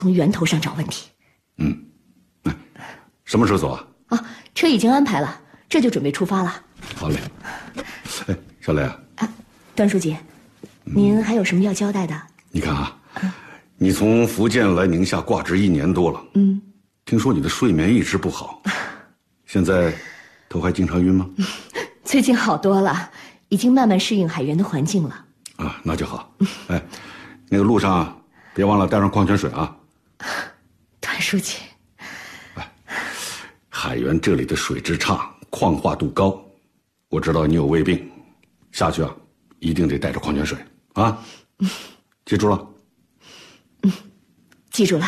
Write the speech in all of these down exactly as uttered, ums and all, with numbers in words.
从源头上找问题。 嗯，什么时候走啊？ 啊，车已经安排了，这就准备出发了。 好嘞。哎，小雷啊， 啊，段书记，您还有什么要交代的？ 你看啊，嗯、你从福建来宁夏挂职一年多了，嗯，听说你的睡眠一直不好，现在头还经常晕吗？ 最近好多了，已经慢慢适应海员的环境了。 啊，那就好。哎，那个路上别忘了带上矿泉水啊。 段书记， 哎，海员这里的水质差，矿化度高，我知道你有胃病，下去啊，一定得带着矿泉水啊。嗯，记住了。 嗯，记住了。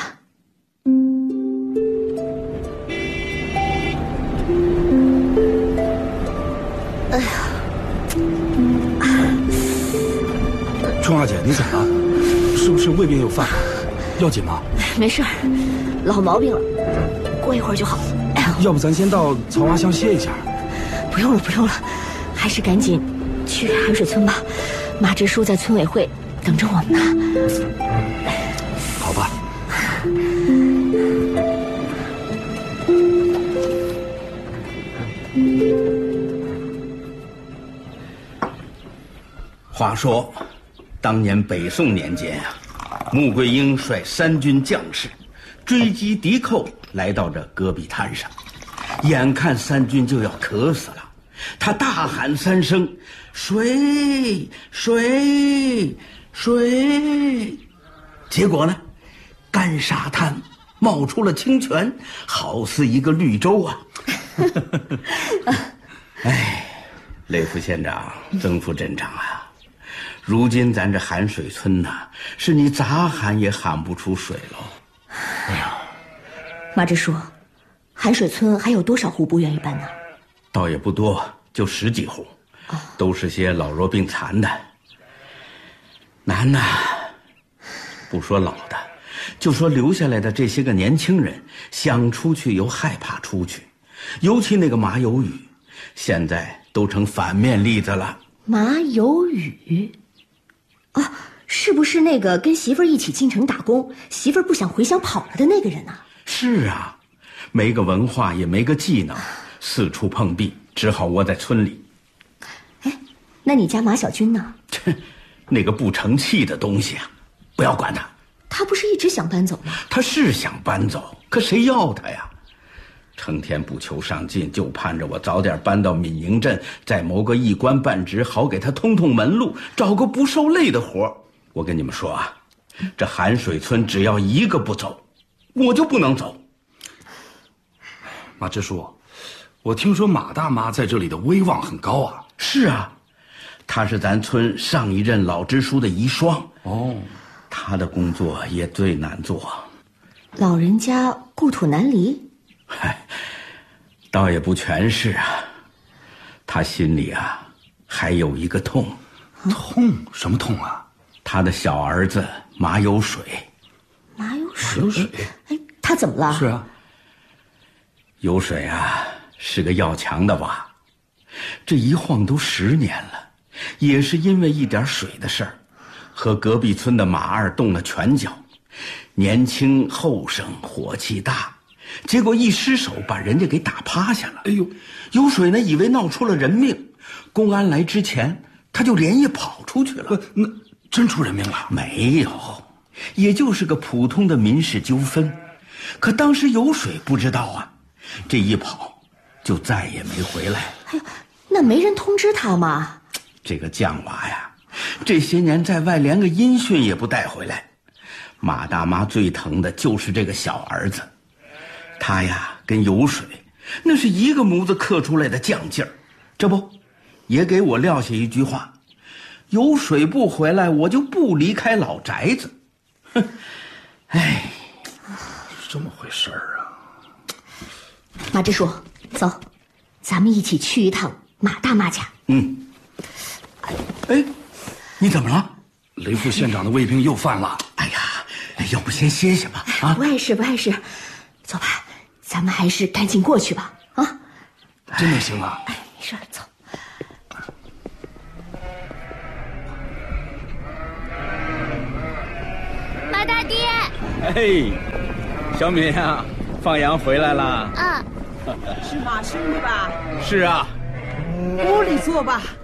哎呀， 春花姐，你怎么了？是不是胃病又犯了？要紧吗？ 没事儿，老毛病了，过一会儿就好。 要不咱先到曹花乡歇一下？ 不用了，不用了，还是赶紧去海水村吧。马支书在村委会等着我们呢。 好吧。 话说，当年北宋年间啊，穆桂英率三军将士追击敌寇，来到这戈壁滩上，眼看三军就要渴死了，他大喊三声：“水，水，水！”结果呢，干沙滩冒出了清泉，好似一个绿洲啊！哎，雷副县长、曾副镇长啊！如今咱这寒水村呐，是你咋喊也喊不出水喽。 哎呀，马支书，寒水村还有多少户不愿意搬呢？ 倒也不多，就十几户，哦、都是些老弱病残的。难呐，不说老的，就说留下来的这些个年轻人，想出去又害怕出去，尤其那个马有雨，现在都成反面例子了。 马有雨。啊，是不是那个跟媳妇儿一起进城打工，媳妇儿不想回乡跑了的那个人啊？ 是啊，没个文化也没个技能，四处碰壁，只好窝在村里。 哎，那你家马小军呢？ 切，那个不成器的东西啊，不要管他。 他不是一直想搬走吗？ 他是想搬走，可谁要他呀？成天不求上进，就盼着我早点搬到闽营镇，再谋个一官半职，好给他通通门路，找个不受累的活。我跟你们说啊，这寒水村只要一个不走，我就不能走。 马支书，我听说马大妈在这里的威望很高啊。 是啊，她是咱村上一任老支书的遗孀。 哦， 她的工作也最难做。 老人家故土难离？ 嗨，倒也不全是啊，他心里啊还有一个痛。 痛？什么痛啊？ 他的小儿子马有水。 马有水？ 马有水？ 哎，他怎么了？ 是啊， 有水啊是个要强的娃，这一晃都十年了，也是因为一点水的事儿，和隔壁村的马二动了拳脚。年轻后生，火气大，结果一失手把人家给打趴下了。 哎呦， 有水呢以为闹出了人命，公安来之前他就连夜跑出去了。 那真出人命了？ 没有，也就是个普通的民事纠纷。可当时有水不知道啊，这一跑就再也没回来。 哎呀，那没人通知他吗？ 这个犟娃呀，这些年在外连个音讯也不带回来。马大妈最疼的就是这个小儿子，他呀跟有水那是一个模子刻出来的犟劲儿，这不也给我撂下一句话：有水不回来，我就不离开老宅子。哼，哎， 是这么回事儿啊。 马支书，走，咱们一起去一趟马大妈家。 嗯。哎，你怎么了？ 雷副县长的胃病又犯了。 哎呀，要不先歇歇吧？ 啊，不碍事，不碍事。走吧，咱们还是赶紧过去吧。啊， 真的行啊？ 哎，没事，走。 马大爹， 哎，小敏呀，放羊回来了。 啊， 是马兄对吧？ 是啊。 屋里坐吧。